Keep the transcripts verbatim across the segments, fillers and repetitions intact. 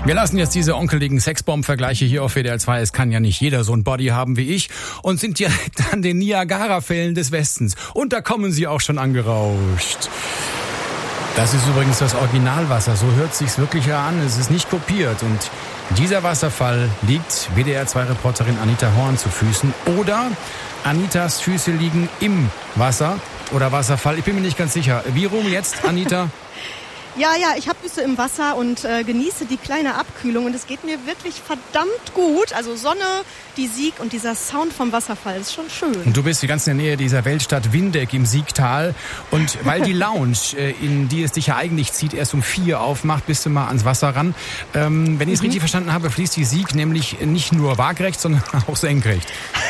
Wir lassen jetzt diese onkeligen Sexbomb-Vergleiche hier auf W D R zwei. Es kann ja nicht jeder so ein Body haben wie ich. Und sind direkt an den Niagara-Fällen des Westens. Und da kommen sie auch schon angerauscht. Das ist übrigens das Originalwasser. So hört sich's wirklich an. Es ist nicht kopiert. Und dieser Wasserfall liegt W D R zwei Reporterin Anita Horn zu Füßen. Oder Anitas Füße liegen im Wasser oder Wasserfall. Ich bin mir nicht ganz sicher. Wie rum jetzt, Anita? Ja, ja, ich habe Füße im Wasser und äh, genieße die kleine Abkühlung und es geht mir wirklich verdammt gut. Also Sonne, die Sieg und dieser Sound vom Wasserfall ist schon schön. Und du bist ganz in der Nähe dieser Weltstadt Windeck im Siegtal und weil die Lounge, äh, in die es dich ja eigentlich zieht, erst um vier aufmacht, bist du mal ans Wasser ran. Ähm, wenn ich es mhm. richtig verstanden habe, fließt die Sieg nämlich nicht nur waagrecht, sondern auch senkrecht.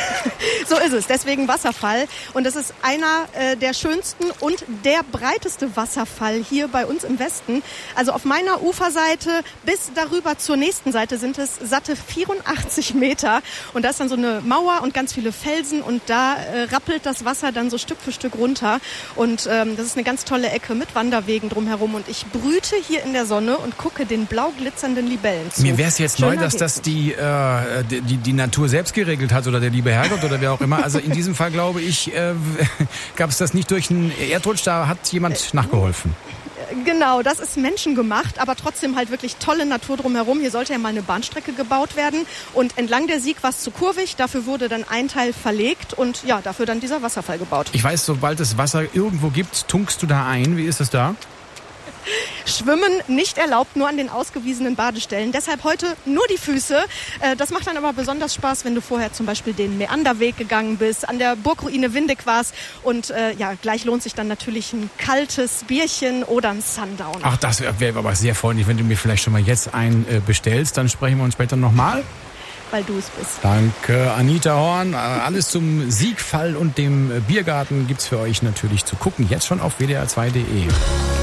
So ist es, deswegen Wasserfall. Und das ist einer äh, der schönsten und der breiteste Wasserfall hier bei uns im Westen. Also auf meiner Uferseite bis darüber zur nächsten Seite sind es satte vierundachtzig Meter. Und da ist dann so eine Mauer und ganz viele Felsen und da äh, rappelt das Wasser dann so Stück für Stück runter. Und ähm, das ist eine ganz tolle Ecke mit Wanderwegen drumherum. Und ich brüte hier in der Sonne und gucke den blau glitzernden Libellen zu. Mir wäre es jetzt Schöner neu, dass das die, äh, die, die Natur selbst geregelt hat oder der liebe Herrgott oder wer auch immer. Also in diesem Fall, glaube ich, äh, gab es das nicht durch einen Erdrutsch, da hat jemand nachgeholfen. Genau, das ist menschengemacht, aber trotzdem halt wirklich tolle Natur drumherum. Hier sollte ja mal eine Bahnstrecke gebaut werden und entlang der Sieg war es zu kurvig. Dafür wurde dann ein Teil verlegt und ja, dafür dann dieser Wasserfall gebaut. Ich weiß, sobald es Wasser irgendwo gibt, tunkst du da ein. Wie ist es da? Schwimmen nicht erlaubt, nur an den ausgewiesenen Badestellen. Deshalb heute nur die Füße. Das macht dann aber besonders Spaß, wenn du vorher zum Beispiel den Meanderweg gegangen bist, an der Burgruine Windeck warst. Und äh, ja, gleich lohnt sich dann natürlich ein kaltes Bierchen oder ein Sundowner. Ach, das wäre wär aber sehr freundlich, wenn du mir vielleicht schon mal jetzt einen äh, bestellst. Dann sprechen wir uns später nochmal. Weil du es bist. Danke, Anita Horn. Alles zum Siegfall und dem Biergarten gibt's für euch natürlich zu gucken. Jetzt schon auf W D R zwei Punkt de.